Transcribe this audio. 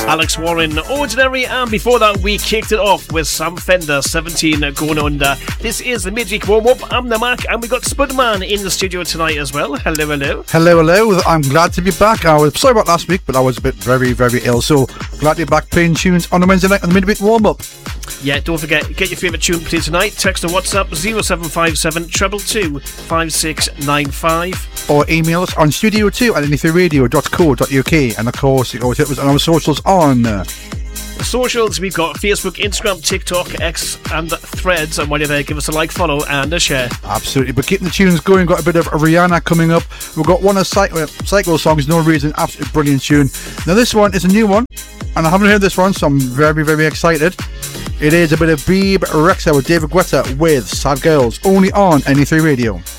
Alex Warren, Ordinary, and before that we kicked it off with Sam Fender, 17 Going Under. This is the midweek warm-up. I'm the Mac, and we got Spudman in the studio tonight as well. Hello, hello. Hello, hello. I'm glad to be back. I was sorry about last week, but I was a bit very, very ill, so glad to be back playing tunes on a Wednesday night on the midweek warm-up. Yeah, don't forget, get your favourite tune played tonight. Text or WhatsApp 0757 222 5695. Or email us on studio2@anythingradio.co.uk. And of course, you can always hit us on our socials on the socials. We've got Facebook, Instagram, TikTok, X, and Threads. And while you're there, give us a like, follow, and a share. Absolutely. But keeping the tunes going, got a bit of Rihanna coming up. We've got one of Psycho songs, No Reason, absolutely brilliant tune. Now, this one is a new one, and I haven't heard this one, so I'm very, very excited. It is a bit of Bebe Rexha with David Guetta with Sad Girls, only on NE3 Radio.